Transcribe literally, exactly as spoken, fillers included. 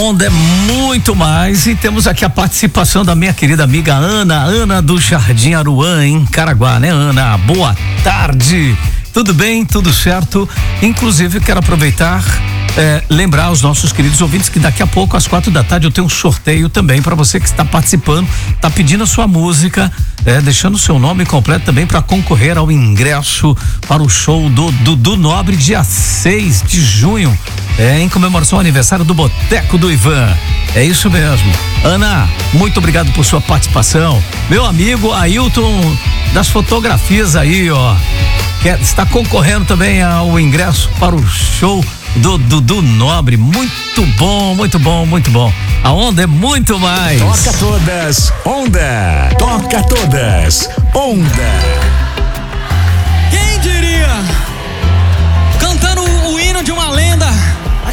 Onda é muito mais e temos aqui a participação da minha querida amiga Ana, Ana do Jardim Aruã, em Caraguá, né, Ana? Boa tarde. Tudo bem? Tudo certo? Inclusive, quero aproveitar, é, lembrar aos nossos queridos ouvintes que daqui a pouco, às quatro da tarde, eu tenho um sorteio também para você que está participando, está pedindo a sua música, é, deixando o seu nome completo também para concorrer ao ingresso para o show do Dudu Nobre, dia seis de junho, é, em comemoração ao aniversário do Boteco do Ivan. É isso mesmo. Ana, muito obrigado por sua participação. Meu amigo Ailton das fotografias aí, ó, que está concorrendo também ao ingresso para o show do Dudu Nobre. Muito bom, muito bom, muito bom. A Onda é muito mais. Toca todas, Onda. Toca todas, Onda.